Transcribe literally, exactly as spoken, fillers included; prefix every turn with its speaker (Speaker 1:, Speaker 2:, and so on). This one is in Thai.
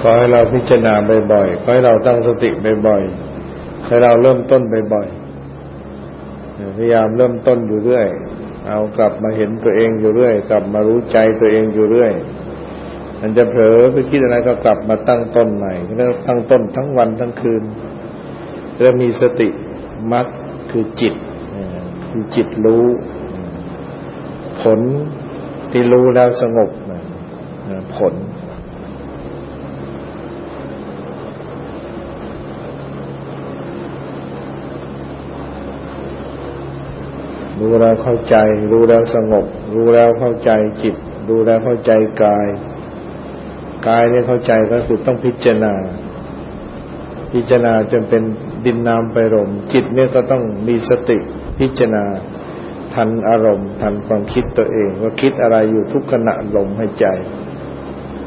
Speaker 1: ขอให้เราพิจารณาบ่อยๆขอให้เราตั้งสติบ่อยๆให้เราเริ่มต้นบ่อยๆพยายามเริ่มต้นอยู่เรื่อยเอากลับมาเห็นตัวเองอยู่เรื่อยกลับมารู้ใจตัวเองอยู่เรื่อยมันจะเผลอไปคิดอะไรก็กลับมาตั้งต้นใหม่แล้วตั้งต้นทั้งวันทั้งคืนเริ่มมีสติมรรคคือจิตคือจิตรู้ผลที่รู้แล้วสงบผลรู้แล้วเข้าใจรู้แล้วสงบรู้แล้วเข้าใจจิตรู้แล้วเข้าใจกายกายเนี่ยเข้าใจก็คือต้องพิจารณาพิจารณาจนเป็นดินน้ำไฟลมจิตเนี่ยก็ต้องมีสติพิจารณาทันอารมณ์ทันความคิดตัวเองว่าคิดอะไรอยู่ทุกขณะลมหายใจ